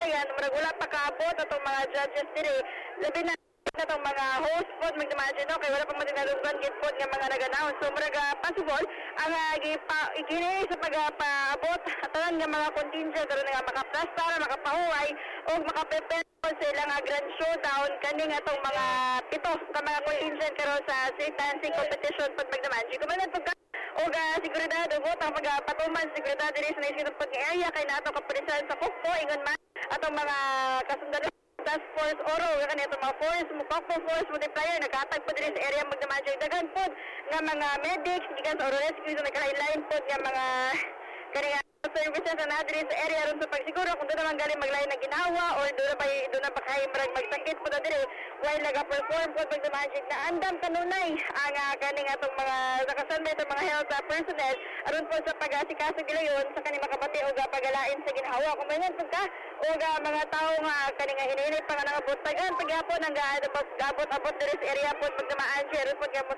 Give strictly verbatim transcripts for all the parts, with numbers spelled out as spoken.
pagdamayan murag wala pa kaabot atong mga judges diri labi na natong mga host pod magdamage no kay wala pa man dinalunggan gid pod nga mga nag-announce so murag uh, possible ang uh, gipa ikini sa pagpaabot atanan nga mga contingent aron nga makaplastar makapahuway o makaprepare sa ilang uh, grand showdown kaning atong mga pito ka mga contingent karon sa street dancing competition pod magdamage kumanan pagka o uh, seguridad o ang pagpatuman seguridad diri sa naisip pod nga area kay nato kapulisan sa Kukpo ingon man atong mga kasundalo task force oro kani itong mga force mukakpo force multiplier naghatag po diri sa area magdamage dagan po nga mga medics gikan sa oro rescue sa nagka-line po nga mga kani services na diri sa area ron sa pagsiguro kung doon naman galing maglain na ginawa o doon na pa doon na pa kay marag magsakit po na diri while naga-perform po magdamage na andam kanunay ang uh, kaning atong mga nakasanay itong mga health uh, personnel aron po sa pag-asikaso gilayon sa kaning makapati o pagalain sa ginawa kung mayon po ka o mga tao nga kaning hinihinay pa nga nangabot tagan pagyapon ang gabot-abot diri sa area po magdamage aron po nga mo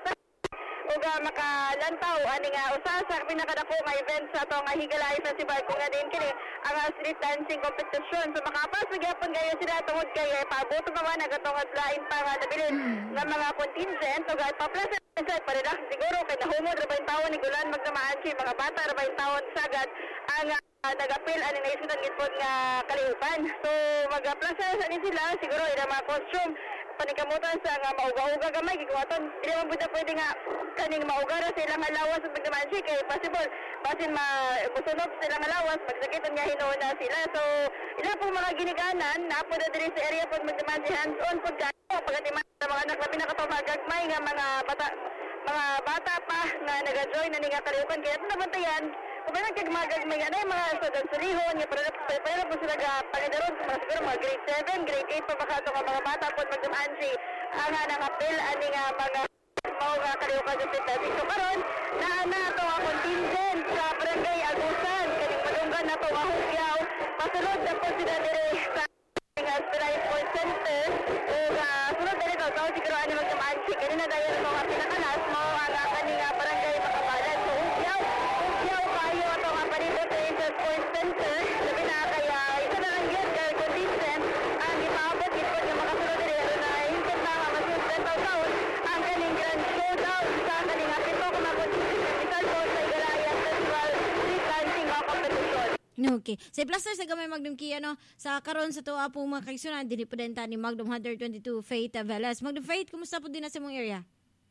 o makalantaw ani nga usa sa pinakadako nga event sa ato nga Higalay Festival kung nga din kini ang street dancing competition so makapas magyapon gayo sila tungod kay paabot pa man nagatong lain pa nga nabilin nga mga contingent o pa-plus sa para siguro kay nahumod ra ba yung tawo ni Gulan magdamage mga bata ra ba yung taon sagad ang uh, nagapil ani naisudan gid nga kalihukan so mag-plus sa ni sila siguro ila mga costume panikamutan sa nga mauga-uga gamay gikuwaton dili man buta pwede nga kaning mauga ra sa ilang alawas ug magdamage kay possible basin mabusunog sa ilang alawas magsakiton nga hinuon na sila so ila po mga giniganan napo na diri sa area pod magdamage hands on pod ka pagatiman sa mga anak labi na kato magagmay nga mga bata mga bata pa nga naga-join na ni nga kalihukan kaya ito nabantayan kung ba nagkagmagagmay nga na yung mga sodang sulihon nga para na po sila pangidaron mga siguro mga grade seven, grade eight pa baka ito nga mga bata po magdamage ang nga nangapil ani nga mga mao nga kalihukan sa sita so karon naa na ito nga contingent sa barangay Agusan kaning madunggan na ito nga hugyaw pasunod na po sila dire sa nga Spray Sports Center o uh, sunod na ito so siguro ani magdamage kanina dahil ito nga pinakalas mao ang kaning nga barangay Makabalan so hugyaw hugyaw kayo ito nga palibot sa Sports Center labi na kaya isa na lang yun kaya contingent ang ipaabot ito yung makasunod dire na hintot na nga masunod na taon ang kaning grand showdown sa kaning nga pito kung makontingent ng misal po sa Higalaya Festival Street Dancing Competition. Okay. Sa plaster sa gamay Magdum Kia no sa karon sa tuwa po mga kaigsunan dili po denta ni Magdum one twenty-two Faith Velas. Magdum Faith, kumusta po din na sa mong area?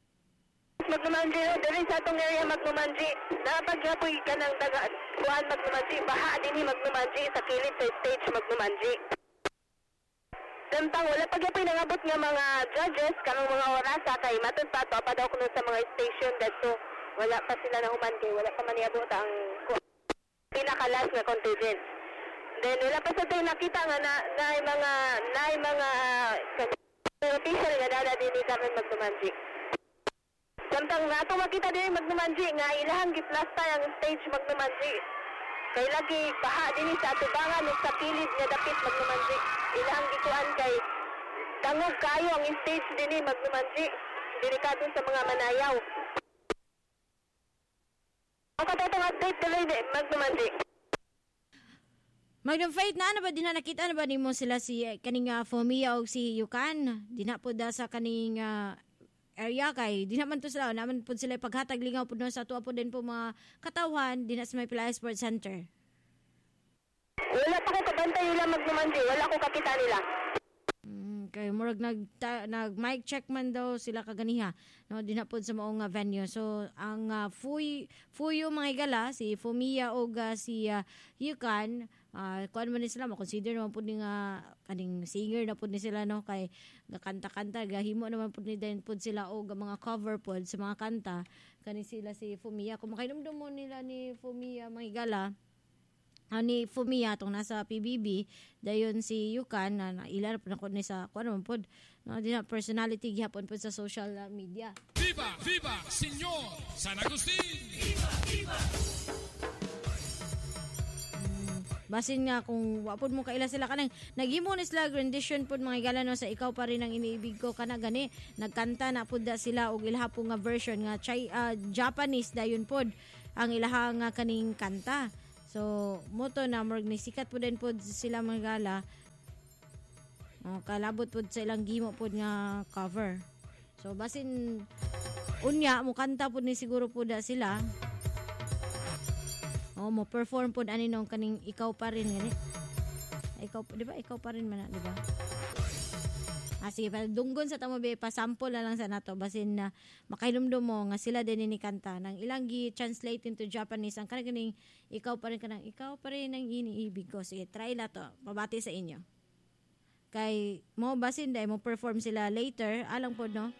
Magnumanji, dali sa atong area Magnumanji. Dapat nga po ka ng dagaan. Kuhan Magnumanji, baha din Magnumanji sa kilid sa stage Magnumanji. Samtang wala pa gyapon nangabot nga mga judges kanang mga oras kay matod pa to pa daw kuno sa mga station dadto. Wala pa sila na human kay wala pa man niabot ang pinakalas nga contingent. Then wala pa sa tayo nakita nga na, na mga na mga uh, official nga dada din kami Magnumanji. Samtang nato makita din Magnumanji nga ilahang giplasta ang stage Magnumanji. Kay lagi baha din sa atubangan ug sa kilid nga dapit Magnumanji. Ilahang gikuan kay tangog kayo ang stage din Magnumanji. Delikado sa mga manayaw. Ang katatong update tuloy din Magnumanji. Magdum Faith, na ano ba din na nakita na ba nimo sila si kaning uh, Fomia o si Yukan? Di na po da sa kaning uh, area kay di naman to sila naman po sila paghatag lingaw po sa tuwa po din po mga katawan di na sa may Pilay Sports Center. Wala pa ko kabantay nila Magnumanji, wala ko kakita nila. Mm, kay murag nag ta, nag mic check man daw sila kaganiha no di na po sa maong uh, venue. So ang uh, Fuy Fuyo mga igala si Fomia o uh, si uh, Yukan uh, kuan man ni sila ma-consider naman po ni nga kaning singer na po ni sila no kay gakanta-kanta gahimo naman po ni din po sila o mga cover po sa mga kanta kani sila si Fomia kung makainomdom mo nila ni Fomia mga igala ani Fomia tong nasa P B B dayon si Yukan na, na ilan po na ko ni sa kuan naman po no di na personality gihapon po sa social media. Viva Viva Señor San Agustin. Viva Viva. Basin nga kung wapod mo kaila sila kanang naghimo ni sila rendition pod mga igala no sa ikaw pa rin ang iniibig ko kana gani nagkanta na pod da sila og ilhapo nga version nga Chai, uh, Japanese dayon pod ang ilahang nga kaning kanta. So moto na murag ni sikat po din po sila mga gala Oh, kalabot pud sa ilang gimo pud nga cover. So basin unya mo kanta pud ni siguro pud da sila. Oh, mo perform pud ani nung kaning ikaw pa rin gani. Ikaw, di ba? Ikaw pa rin man, di ba? Ah, sige, dunggon sa tamo be pa-sample na lang sa nato basin na makailumdum mo nga sila din ni kanta nang ilang gi translate into Japanese ang kanang ikaw pa rin kanang ikaw pa rin ang iniibig ko. Sige, try la to. Pabati sa inyo. Kay mo basin dai mo perform sila later, alang pod no.